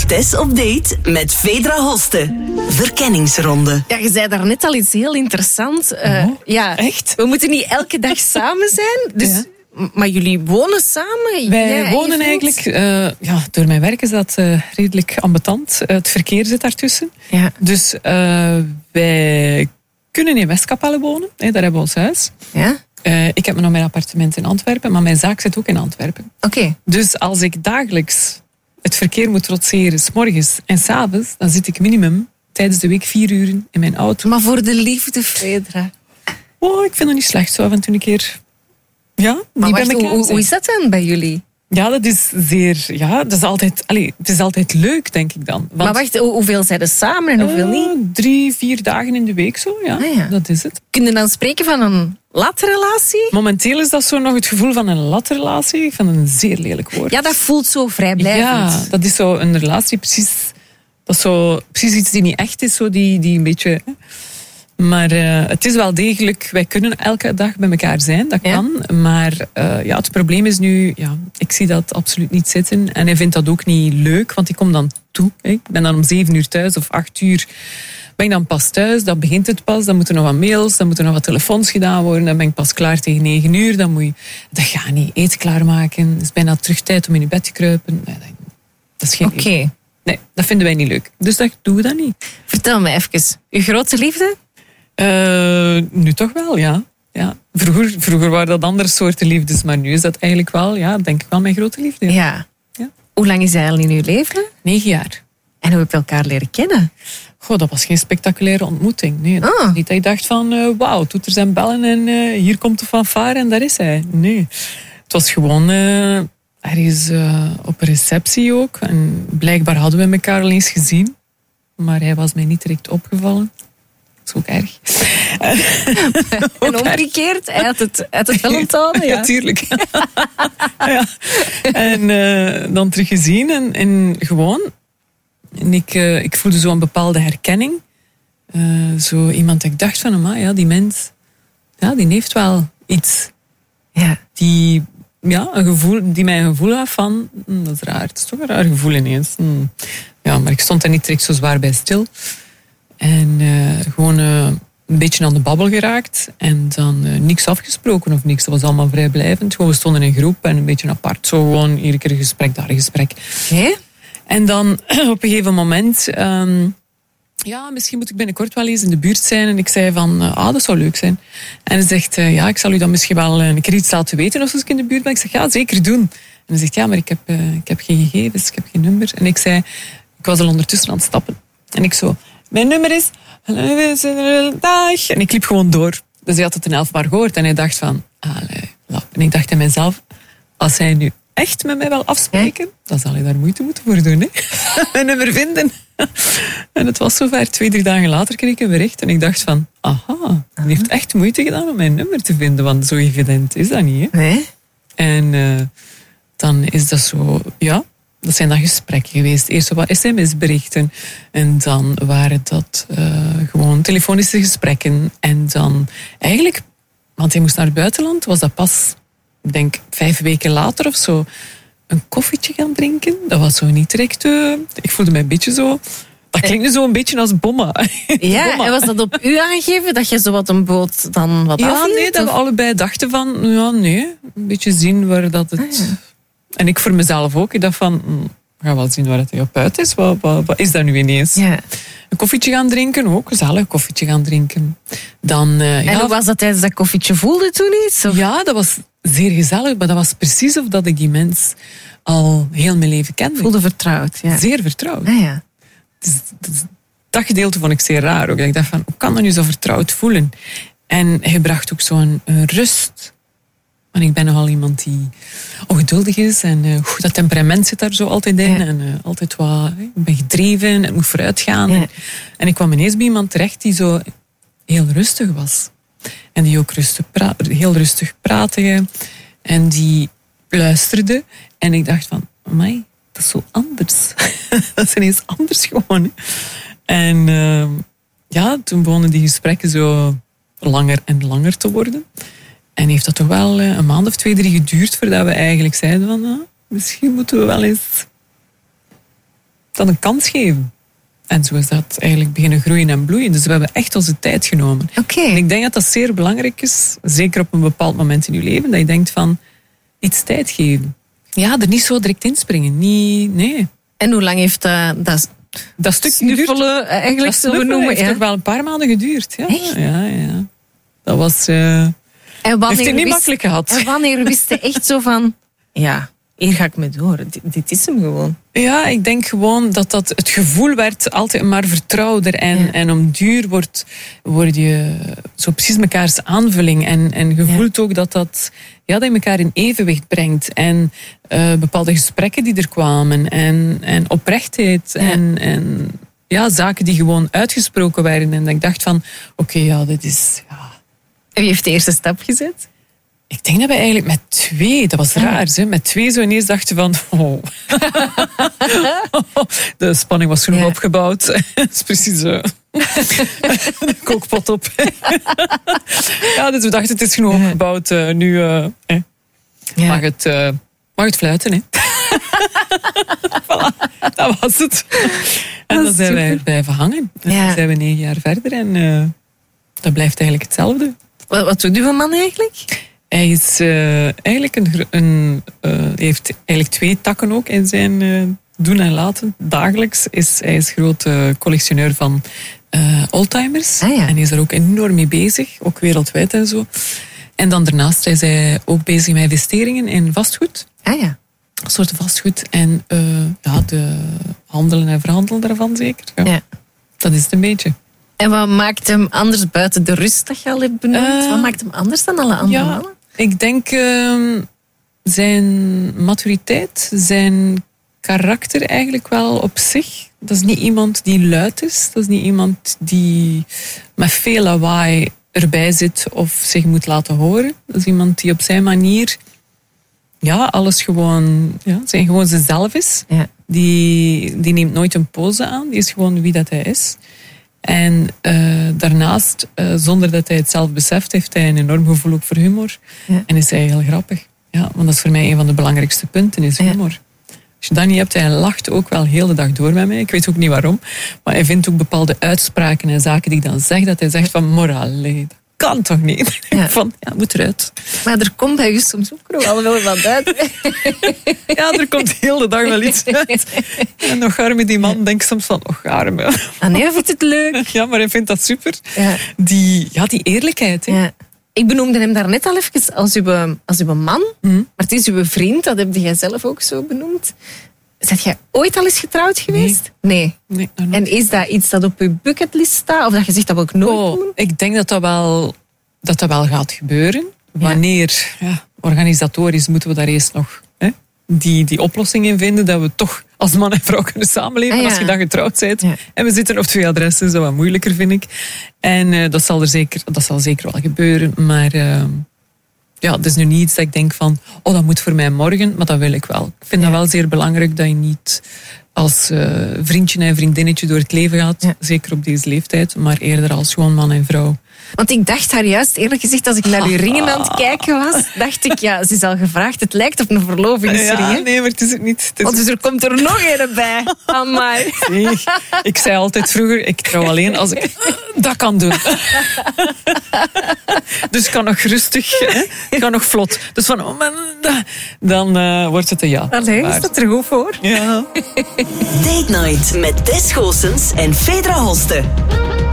Tess op date met Vedra Hoste. Verkenningsronde. Ja, je zei daarnet al iets heel interessants. Echt? We moeten niet elke dag samen zijn. Dus, Ja. Maar jullie wonen samen? Wij wonen eigenlijk... door mijn werk is dat redelijk ambetant. Het verkeer zit daartussen. Ja. Dus wij kunnen in Westkapelle wonen. Daar hebben we ons huis. Ja? Ik heb nog mijn appartement in Antwerpen, maar mijn zaak zit ook in Antwerpen. Oké. Dus als ik dagelijks het verkeer moet trotseren, 's morgens en 's avonds, dan zit ik minimum tijdens de week 4 uur in mijn auto. Maar voor de liefde, Vedra. Oh, ik vind het niet slecht zo af en toe een keer. Ja, Maar niet wacht, bij elkaar hoe zijn. is dat dan bij jullie? Ja, dat is zeer... Ja, dat is altijd... het is altijd leuk, denk ik dan. Want, Maar wacht, hoeveel zijn er samen en hoeveel niet? 3-4 dagen in de week zo, ja. Ah, ja. Dat is het. Kun je dan spreken van een latrelatie? Momenteel is dat zo nog het gevoel van een latrelatie. Ik vind het een zeer lelijk woord. Ja, dat voelt zo vrijblijvend. Ja, dat is zo een relatie precies... Dat is zo precies iets die niet echt is, zo die een beetje... Maar het is wel degelijk, wij kunnen elke dag bij elkaar zijn, dat kan. Maar het probleem is nu, ik zie dat absoluut niet zitten. En hij vindt dat ook niet leuk, want ik kom dan toe. Ik ben dan om 7 uur thuis of 8 uur ben ik dan pas thuis. Dan begint het pas, dan moeten nog wat mails, dan moeten nog wat telefoons gedaan worden. Dan ben ik pas klaar tegen 9 uur. Dan moet je, dat gaat niet, eten klaarmaken. Het is bijna terug tijd om in je bed te kruipen. Nee, dat is geen Oké. Nee, dat vinden wij niet leuk. Dus dat doen we dat niet. Vertel me even, uw grote liefde? Nu toch wel, ja. Vroeger waren dat andere soorten liefdes, maar nu is dat eigenlijk wel, denk ik wel mijn grote liefde. Ja. Ja. Hoe lang is hij al in uw leven? 9 jaar. En hoe heb je elkaar leren kennen? Goh, dat was geen spectaculaire ontmoeting. Nee, niet dat je dacht van, wauw, toeters en bellen en hier komt de fanfare en daar is hij. Nee, het was gewoon ergens op een receptie ook. En blijkbaar hadden we elkaar al eens gezien, maar hij was mij niet direct opgevallen. Dat is ook erg. En omgekeerd, hij had het wel onthouden. Ja, tuurlijk. Ja. En dan teruggezien en gewoon... En ik voelde zo een bepaalde herkenning. Zo iemand dat ik dacht van, die mens... Ja, die heeft wel iets. Ja. Die mij een gevoel had van... dat is raar, het is toch een raar gevoel ineens. Ja, maar ik stond daar niet direct zo zwaar bij stil. En gewoon een beetje aan de babbel geraakt. En dan niks afgesproken of niks. Dat was allemaal vrijblijvend. Gewoon, we stonden in groep en een beetje apart. Zo gewoon, iedere keer een gesprek, daar een gesprek. Hé? En dan op een gegeven moment... misschien moet ik binnenkort wel eens in de buurt zijn. En ik zei van, dat zou leuk zijn. En hij zegt, ik zal u dan misschien wel een keer iets laten weten als ik in de buurt ben. Ik zeg, ja, zeker doen. En hij zegt, maar ik heb geen gegevens, ik heb geen nummer. En ik zei, ik was al ondertussen aan het stappen. En ik zo, mijn nummer is... Dag. En ik liep gewoon door. Dus hij had het een 11 maar gehoord. En hij dacht van, lap. En ik dacht in mezelf, als hij nu echt met mij wil afspreken, dan zal hij daar moeite moeten voor doen. Hè? Mijn nummer vinden. En het was zover. 2-3 dagen later kreeg ik een bericht. En ik dacht van, hij heeft echt moeite gedaan om mijn nummer te vinden. Want zo evident is dat niet. Hè? Nee? En dan is dat zo, dat zijn dan gesprekken geweest. Eerst wat sms-berichten. En dan waren dat gewoon telefonische gesprekken. En dan eigenlijk, want hij moest naar het buitenland, was dat pas, ik denk 5 weken later of zo, een koffietje gaan drinken. Dat was zo niet direct... ik voelde mij een beetje zo... Dat klinkt nu zo een beetje als bomma. Ja, en was dat op u aangegeven dat je zo wat een boot dan wat afhield? Nee, dat we allebei dachten van... een beetje zien waar dat het... En ik voor mezelf ook. Ik dacht van... ga wel zien waar het op uit is. Wat is dat nu ineens? Ja. Een koffietje gaan drinken, ook gezellig. Een koffietje gaan drinken. Dan, En hoe was dat tijdens dat koffietje? Voelde toen iets? Of? Ja, dat was zeer gezellig. Maar dat was precies of dat ik die mens al heel mijn leven kende. Voelde vertrouwd, ja. Zeer vertrouwd. Ah, ja. Dat gedeelte vond ik zeer raar ook. Ik dacht van, hoe kan dat nu zo vertrouwd voelen? En hij bracht ook zo'n rust. Want ik ben nogal iemand die ongeduldig is. En dat temperament zit daar zo altijd in. Ja. En altijd wat, ik ben gedreven en het moet vooruit gaan. Ja. En ik kwam ineens bij iemand terecht die zo heel rustig was. En die ook heel rustig praatte. En die luisterde. En ik dacht van, amai, dat is zo anders. Dat is ineens anders gewoon. Hè. En toen begonnen die gesprekken zo langer en langer te worden. En heeft dat toch wel een maand of 2-3 geduurd voordat we eigenlijk zeiden van, misschien moeten we wel eens dat een kans geven. En zo is dat eigenlijk beginnen groeien en bloeien. Dus we hebben echt onze tijd genomen. Oké. En ik denk dat dat zeer belangrijk is, zeker op een bepaald moment in je leven, dat je denkt van iets tijd geven. Ja, er niet zo direct inspringen. Nee. En hoe lang heeft dat stuk snuffelen eigenlijk dat zullen we noemen? heeft toch wel een paar maanden geduurd. Ja, Echt? ja. Dat was... En heeft hij niet makkelijk gehad. En wanneer wist je echt zo van... Ja, hier ga ik mee door. Dit is hem gewoon. Ja, ik denk gewoon dat het gevoel werd altijd maar vertrouwder. En om duur word je zo precies mekaars aanvulling. En je voelt ook dat je elkaar in evenwicht brengt. En bepaalde gesprekken die er kwamen. En oprechtheid. Ja. En zaken die gewoon uitgesproken werden. En dat ik dacht van, oké, dit is... Ja. En wie heeft de eerste stap gezet? Ik denk dat we eigenlijk met 2, dat was raar, hè? Met 2 zo ineens dachten van, de spanning was genoeg opgebouwd. Dat is precies de kookpot op. Ja, dus we dachten, het is genoeg opgebouwd. Nu mag het fluiten, hè. Voilà, dat was het. En dan zijn wij blijven hangen. En dan zijn we 9 jaar verder en dat blijft eigenlijk hetzelfde. Wat doet uw man eigenlijk? Hij is eigenlijk heeft eigenlijk 2 takken ook in zijn doen en laten. Dagelijks hij is grote collectioneur van oldtimers. Ah, ja. En is er ook enorm mee bezig, ook wereldwijd en zo. En dan daarnaast is hij ook bezig met investeringen in vastgoed. Ah ja. Soorten vastgoed. En de handelen en verhandelen daarvan zeker. Ja. Dat is het een beetje. En wat maakt hem anders buiten de rust dat je al hebt benoemd? Wat maakt hem anders dan alle andere mannen? Ik denk zijn maturiteit, zijn karakter eigenlijk wel op zich. Dat is niet iemand die luid is. Dat is niet iemand die met veel lawaai erbij zit of zich moet laten horen. Dat is iemand die op zijn manier alles gewoon zichzelf is. Ja. Die neemt nooit een pose aan. Die is gewoon wie dat hij is. En daarnaast, zonder dat hij het zelf beseft, heeft hij een enorm gevoel ook voor humor. Ja. En is hij heel grappig. Ja, want dat is voor mij een van de belangrijkste punten, is humor. Ja. Als je dat niet hebt, hij lacht ook wel heel de dag door met mij. Ik weet ook niet waarom. Maar hij vindt ook bepaalde uitspraken en zaken die ik dan zeg, dat hij zegt van, morale, dat kan toch niet? Ja. Van, moet eruit. Maar er komt bij u soms ook nog wel wat uit. Ja, er komt heel de dag wel iets uit. En nog arme die man denkt soms van, arme. Ah nee, hij vindt het leuk. Ja, maar hij vindt dat super. Ja. Die eerlijkheid. Hè. Ja. Ik benoemde hem daarnet al even als uw man. Maar het is uw vriend, dat heb jij zelf ook zo benoemd. Zet jij ooit al eens getrouwd geweest? Nee. En is dat iets dat op uw bucketlist staat? Of dat je zegt, dat wil ik nooit doen? Ik denk dat dat wel gaat gebeuren. Wanneer, organisatorisch moeten we daar eerst nog die oplossing in vinden, dat we toch als man en vrouw kunnen samenleven als je dan getrouwd bent. Ja. En we zitten op 2 adressen, dat is wat moeilijker, vind ik. En dat zal zeker wel gebeuren. Maar het is nu niet iets dat ik denk van, dat moet voor mij morgen, maar dat wil ik wel. Ik vind dat wel zeer belangrijk dat je niet als vriendje en vriendinnetje door het leven gaat, zeker op deze leeftijd, maar eerder als gewoon man en vrouw. Want ik dacht haar juist, eerlijk gezegd, als ik naar uw ringen aan het kijken was, dacht ik, ze is al gevraagd. Het lijkt op een verlovingsring. Ja, nee, maar het is het niet. Dus er komt er nog een bij. Amai. Nee, ik zei altijd vroeger, ik trouw alleen als ik dat kan doen. Dus ik kan nog rustig, ik kan nog vlot. Dus van, dan wordt het een ja. Allee, is dat er goed voor? Ja. Date Night met Tess Goossens en Fedra Holste.